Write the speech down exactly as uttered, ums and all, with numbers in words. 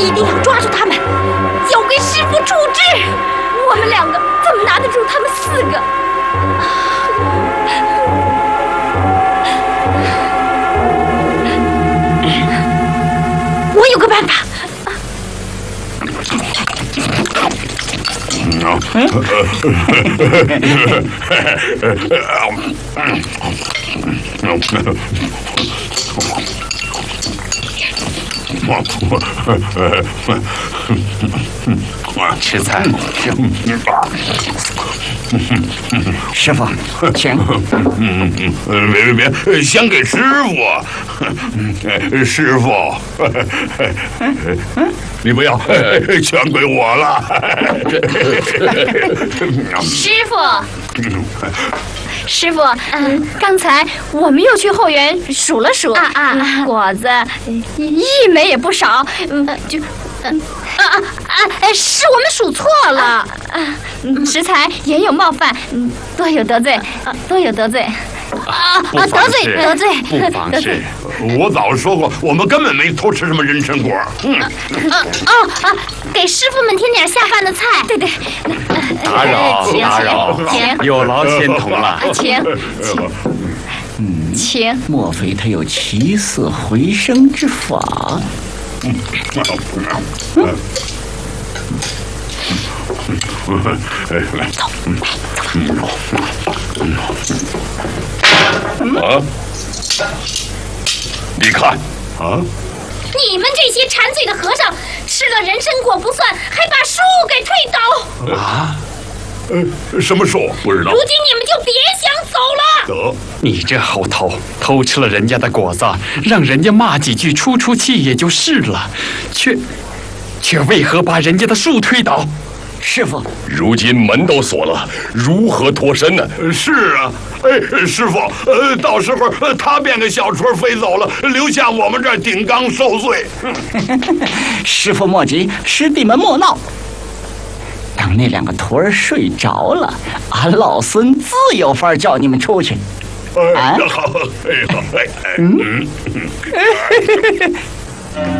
一定要抓住他们，交给师傅处置。我们两个怎么拿得住他们四个？我有个办法。 吃菜，师傅，请。 嗯嗯，别别别，先给师傅。师傅，你不要，全归我了。 师傅。师傅，嗯，刚才我们又去后园数了数，啊啊，果子一枚也不少，嗯，就，嗯，啊啊啊，是我们数错了，啊，食材言有冒犯，嗯，多有得罪，多有得罪，啊啊，得罪得罪， 不妨事。我早说过，我们根本没偷吃什么人参果。嗯， 哦啊，给师傅们添点下饭的菜。对对。 打扰打扰， 请， 有劳仙童了。 请，请， 嗯， 请。 莫非他有起死回生之法？嗯， 嗯， 走，走吧。 啊！你看，啊！ 你们这些馋嘴的和尚，吃了人参果不算，还把树给推倒。 啊？呃，什么树？不知道。 如今你们就别想走了。 得， 你这猴头，偷吃了人家的果子，让人家骂几句出出气也就是了，却却为何把人家的树推倒？ 师傅， 如今门都锁了，如何脱身呢？ 是啊，哎，师傅，呃，到时候呃他变个小雏飞走了，留下我们这儿顶缸受罪。 师傅莫急，师弟们莫闹。等那两个徒儿睡着了，俺老孙自有法叫你们出去。 哎，好，哎好，哎，嗯。